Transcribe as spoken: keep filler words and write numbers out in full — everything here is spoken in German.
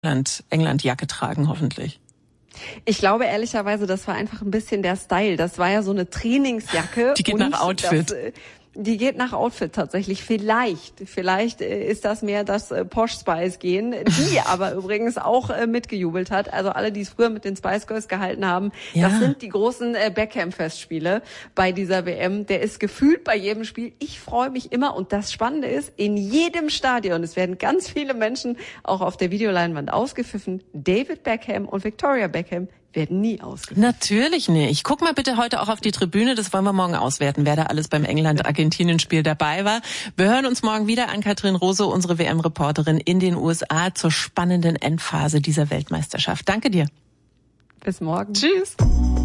England, England-Jacke tragen, hoffentlich. Ich glaube ehrlicherweise, das war einfach ein bisschen der Style. Das war ja so eine Trainingsjacke. Die geht nach Outfit. Das, die geht nach Outfit tatsächlich. Vielleicht, vielleicht ist das mehr das Posh Spice gehen, die aber übrigens auch mitgejubelt hat. Also alle, die es früher mit den Spice Girls gehalten haben, ja. Das sind die großen Beckham-Festspiele bei dieser W M. Der ist gefühlt bei jedem Spiel. Ich freue mich immer und das Spannende ist, in jedem Stadion, es werden ganz viele Menschen auch auf der Videoleinwand ausgepfiffen, David Beckham und Victoria Beckham werden nie ausgepfiffen. Natürlich nicht. Guck mal bitte heute auch auf die Tribüne, das wollen wir morgen auswerten, wer da alles beim England-Argentinien-Spiel dabei war. Wir hören uns morgen wieder an Katrin Rose, unsere W M-Reporterin in den U S A, zur spannenden Endphase dieser Weltmeisterschaft. Danke dir. Bis morgen. Tschüss.